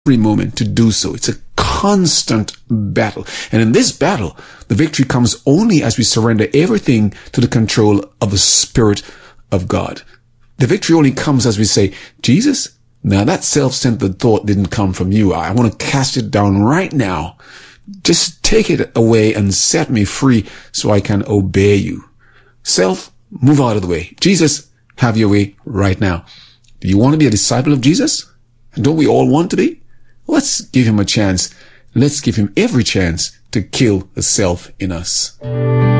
every moment to do so. It's a constant battle. And in this battle, the victory comes only as we surrender everything to the control of the Spirit of God. The victory only comes as we say, Jesus, now that self-centered thought didn't come from you. I want to cast it down right now. Just take it away and set me free so I can obey you. Self, move out of the way. Jesus, have your way right now. Do you want to be a disciple of Jesus? Don't we all want to be? Let's give him a chance. Let's give him every chance to kill the self in us.